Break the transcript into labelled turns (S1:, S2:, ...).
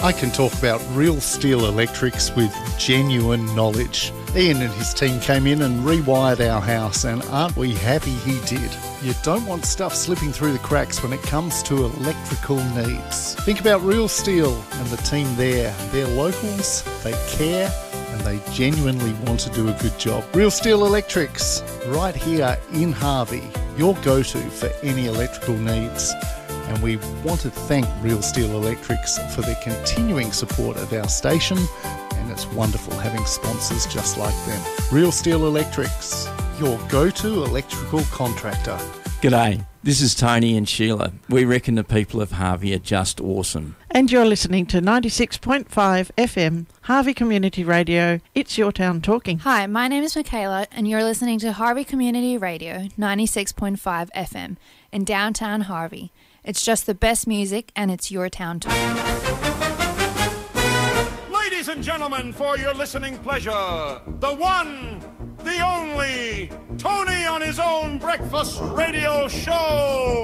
S1: I can talk about real steel electrics with genuine knowledge. Ian and his team came in and rewired our house, and aren't we happy he did? You don't want stuff slipping through the cracks when it comes to electrical needs. Think about Real Steel and the team there. They're locals, they care, and they genuinely want to do a good job. Real Steel Electrics, right here in Harvey, your go-to for any electrical needs. And we want to thank Real Steel Electrics for their continuing support of our station, and it's wonderful having sponsors just like them. Real Steel Electrics, your go-to electrical contractor.
S2: G'day, this is Tony and Sheila. We reckon the people of Harvey are just awesome.
S3: And you're listening to 96.5 FM, Harvey Community Radio. It's your town talking.
S4: Hi, my name is Michaela, and you're listening to Harvey Community Radio, 96.5 FM, in downtown Harvey. It's just the best music, and it's your town talk.
S5: Ladies and gentlemen, for your listening pleasure, the one, the only, Tony on his own breakfast radio show.